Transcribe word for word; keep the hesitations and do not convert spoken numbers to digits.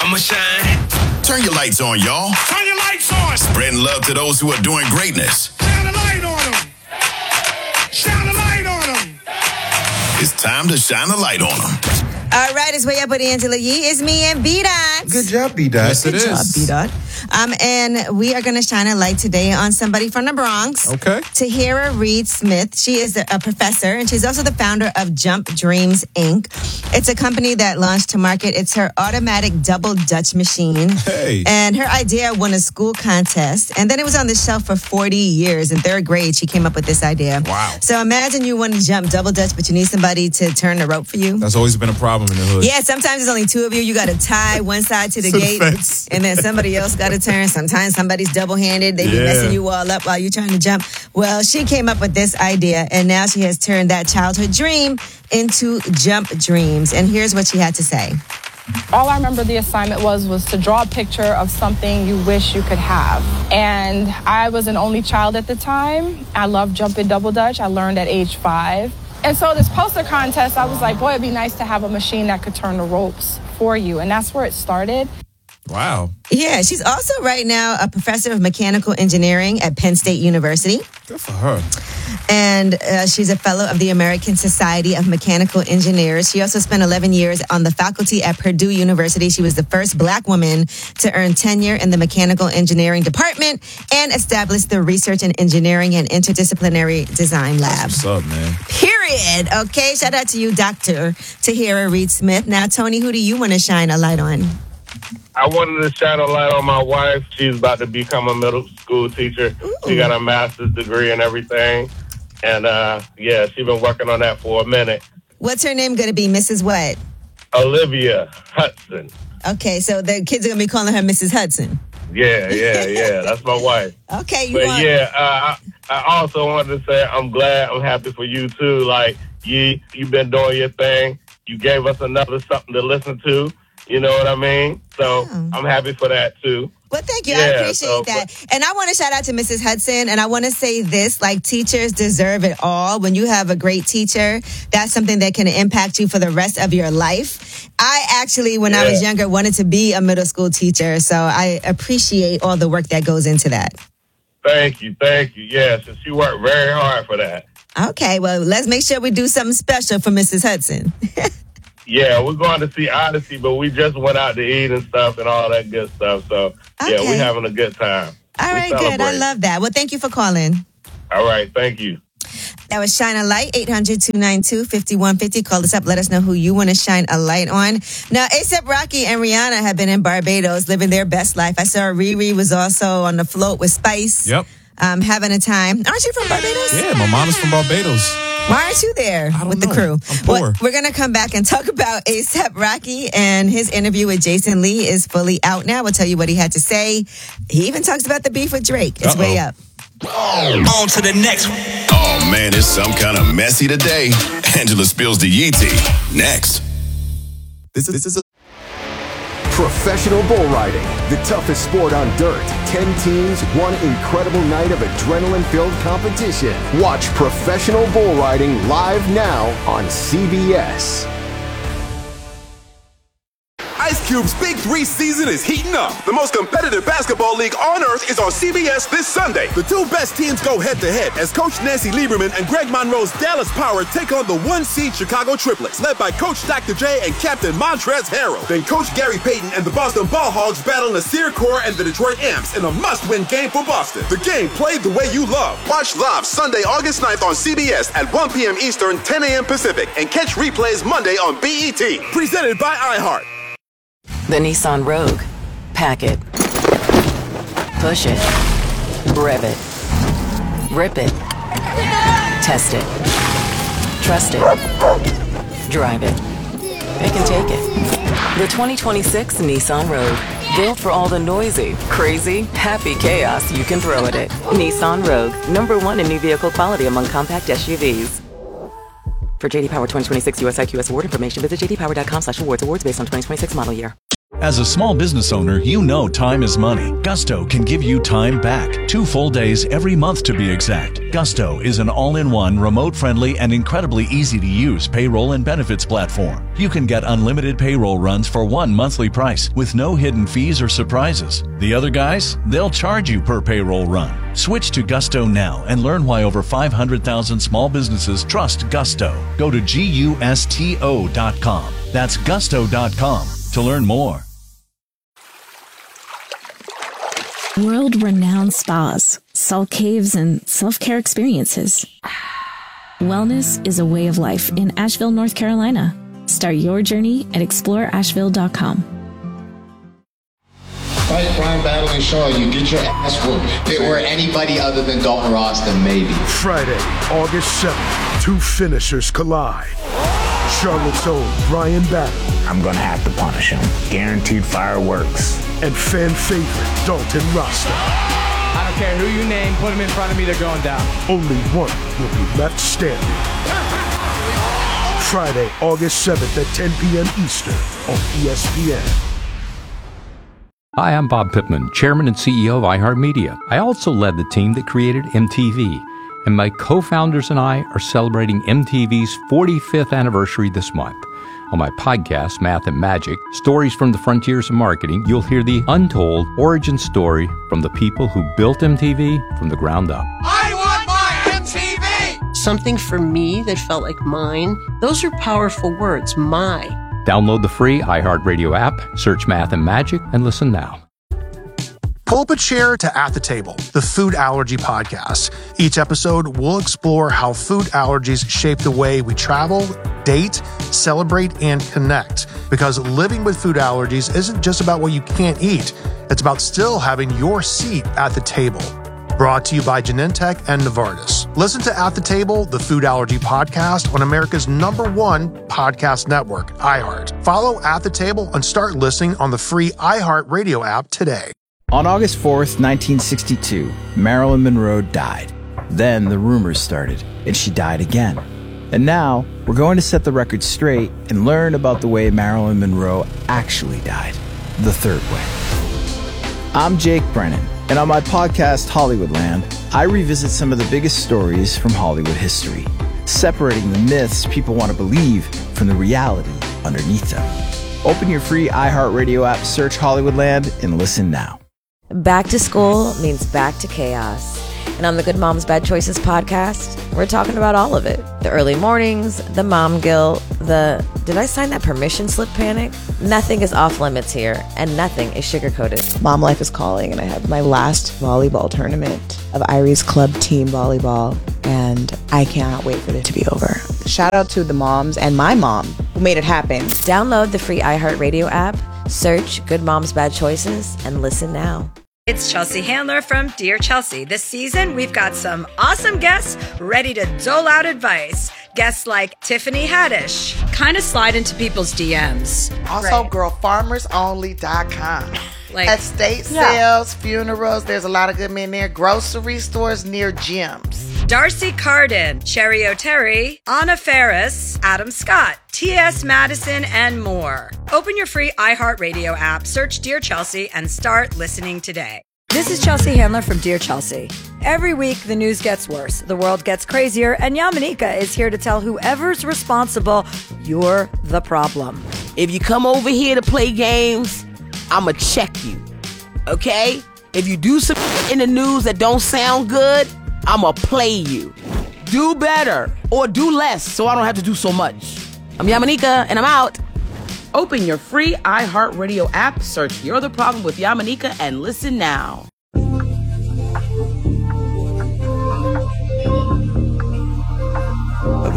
I'ma shine. Turn your lights on, y'all. Turn your lights on. Spreading love to those who are doing greatness. Shine a light on them. Shine a light on them. It's time to shine a light on them. All right, it's Way Up with Angela Yee. It's me and B-Dot. Good job, B-Dot. Yes, it Good is. job, B-Dot. Um, and we are going to shine a light today on somebody from the Bronx. Okay. Tahira Reed Smith. She is a, a professor, and she's also the founder of Jump Dreams, Incorporated. It's a company that launched to market. It's her automatic double Dutch machine. Hey. And her idea won a school contest, and then it was on the shelf for forty years. In third grade, she came up with this idea. Wow. So imagine you want to jump double Dutch, but you need somebody to turn the rope for you. That's always been a problem in the hood. Yeah, sometimes it's only two of you. You got to tie one side to the To the gate, fence. and then somebody else got to turn. Sometimes somebody's double-handed. They be Yeah. messing you all up while you're trying to jump. Well, she came up with this idea, and now she has turned that childhood dream into Jump Dreams. And here's what she had to say. All I remember the assignment was was to draw a picture of something you wish you could have. And I was an only child at the time. I loved jumping double Dutch. I learned at age five. And so this poster contest, I was like, boy, it'd be nice to have a machine that could turn the ropes for you. And that's where it started. Wow. Yeah, she's also right now a professor of mechanical engineering at Penn State University. Good for her. And uh, she's a fellow of the American Society of Mechanical Engineers. She also spent eleven years on the faculty at Purdue University. She was the first black woman to earn tenure in the mechanical engineering department and established the Research and Engineering and Interdisciplinary Design Lab. What's up, man? Period. Okay, shout out to you, Doctor Tahira Reed Smith. Now, Tony, who do you want to shine a light on? I wanted to shine a light on my wife. She's about to become a middle school teacher. Ooh. She got a master's degree and everything. And, uh, yeah, she's been working on that for a minute. What's her name going to be? Missus What? Olivia Hudson. Okay, so the kids are going to be calling her Missus Hudson. Yeah, yeah, yeah. That's my wife. Okay, you But, want... yeah, uh, I, I also wanted to say I'm glad, I'm happy for you, too. Like, you, you've been doing your thing. You gave us another something to listen to. You know what I mean? So Oh. I'm happy for that, too. Well, thank you. Yeah, I appreciate so, that. And I want to shout out to Missus Hudson. And I want to say this, like, teachers deserve it all. When you have a great teacher, that's something that can impact you for the rest of your life. I actually, when I was Yeah. younger, wanted to be a middle school teacher. So I appreciate all the work that goes into that. Thank you, thank you. Yes, and she worked very hard for that. Okay, well, let's make sure we do something special for Missus Hudson. Yeah, we're going to see Odyssey, but we just went out to eat and stuff and all that good stuff. So, yeah, Okay. we're having a good time. All We right, good. I celebrate. love that. Well, thank you for calling. All right, thank you. That was Shine a Light, eight hundred, two nine two, five one five zero. Call us up. Let us know who you want to shine a light on. Now, A$AP Rocky and Rihanna have been in Barbados living their best life. I saw Riri was also on the float with Spice. Yep. Um, having a time. Aren't you from Barbados? Yeah, my mom is from Barbados. Why aren't you there I don't with the know. crew? I'm poor. Well, we're going to come back and talk about A$AP Rocky, and his interview with Jason Lee is fully out now. We'll tell you what he had to say. He even talks about the beef with Drake. It's Uh-oh. way up. On to the next one. Oh, man, it's some kind of messy today. Angela spills the Yee tea. Next. This is, this is a Professional bull riding, the toughest sport on dirt. Ten teams, one incredible night of adrenaline-filled competition. Watch professional bull riding live now on C B S. Ice Cube's Big Three season is heating up. The most competitive basketball league on earth is on C B S this Sunday. The two best teams go head-to-head as Coach Nancy Lieberman and Greg Monroe's Dallas Power take on the one-seed Chicago Triplets, led by Coach Doctor J and Captain Montrezl Harrell. Then Coach Gary Payton and the Boston Ball Hogs battle Nasir Kaur and the Detroit Amps in a must-win game for Boston. The game played the way you love. Watch live Sunday, August ninth on C B S at one p.m. Eastern, ten a.m. Pacific, and catch replays Monday on B E T. Presented by iHeart. The Nissan Rogue. Pack it. Push it. Rev it. Rip it. Test it. Trust it. Drive it. It can take it. The twenty twenty-six Nissan Rogue. Built for all the noisy, crazy, happy chaos you can throw at it. Nissan Rogue. Number one in new vehicle quality among compact S U Vs. For J D Power twenty twenty-six U S I Q S award information, visit j d power dot com slash awards. Awards based on twenty twenty-six model year. As a small business owner, you know time is money. Gusto can give you time back. Two full days every month to be exact. Gusto is an all-in-one, remote-friendly, and incredibly easy-to-use payroll and benefits platform. You can get unlimited payroll runs for one monthly price with no hidden fees or surprises. The other guys, they'll charge you per payroll run. Switch to Gusto now and learn why over five hundred thousand small businesses trust Gusto. Go to gusto dot com. That's gusto dot com to learn more. World-renowned spas, salt caves, and self-care experiences. Wellness is a way of life in Asheville, North Carolina. Start your journey at explore asheville dot com. Fight Brian battling Shaw, you get your ass whooped. If it were anybody other than Dalton Ross, then maybe. Friday, August seventh, two finishers collide. Charlotte's own Brian Battle. I'm gonna have to punish him. Guaranteed fireworks. And fan favorite Dalton Rasta. I don't care who you name, put him in front of me, they're going down. Only one will be left standing. Friday, August seventh at ten p.m. Eastern on E S P N. Hi, I'm Bob Pittman, Chairman and C E O of iHeartMedia. I also led the team that created M T V, and my co-founders and I are celebrating M T V's forty-fifth anniversary this month. On my podcast, Math and Magic, Stories from the Frontiers of Marketing, you'll hear the untold origin story from the people who built M T V from the ground up. I want my M T V! Something for me that felt like mine. Those are powerful words, my. Download the free iHeartRadio app, search Math and Magic, and listen now. Pull up a chair to At the Table, the food allergy podcast. Each episode, we'll explore how food allergies shape the way we travel, date, celebrate, and connect. Because living with food allergies isn't just about what you can't eat. It's about still having your seat at the table. Brought to you by Genentech and Novartis. Listen to At the Table, the food allergy podcast on America's number one podcast network, iHeart. Follow At the Table and start listening on the free iHeartRadio app today. On August fourth, nineteen sixty-two, Marilyn Monroe died. Then the rumors started, and she died again. And now, we're going to set the record straight and learn about the way Marilyn Monroe actually died, the third way. I'm Jake Brennan, and on my podcast, Hollywoodland, I revisit some of the biggest stories from Hollywood history, separating the myths people want to believe from the reality underneath them. Open your free iHeartRadio app, search Hollywoodland, and listen now. Back to school means back to chaos. And on the Good Moms Bad Choices podcast, we're talking about all of it. The early mornings, the mom guilt, the did I sign that permission slip panic? Nothing is off limits here, and nothing is sugar-coated. Mom life is calling, and I have my last volleyball tournament of Irie's club team volleyball, and I cannot wait for it to be over. Shout out to the moms and my mom who made it happen. Download the free iHeartRadio app, search Good Moms Bad Choices, and listen now. It's Chelsea Handler from Dear Chelsea. This season, we've got some awesome guests ready to dole out advice. Guests like Tiffany Haddish. Kind of slide into people's D Ms. Also, right. girl farmers only dot com. Like, estate yeah. sales, funerals, there's a lot of good men there. Grocery stores near gyms. Darcy Carden, Cherry O'Terry, Anna Ferris, Adam Scott, T S Madison, and more. Open your free iHeartRadio app, search Dear Chelsea, and start listening today. This is Chelsea Handler from Dear Chelsea. Every week, the news gets worse, the world gets crazier, and Yamanika is here to tell whoever's responsible, you're the problem. If you come over here to play games, I'ma check you, okay? If you do some in the news that don't sound good, I'ma play you. Do better or do less so I don't have to do so much. I'm Yamanika and I'm out. Open your free iHeartRadio app, search You're the Problem with Yamanika, and listen now.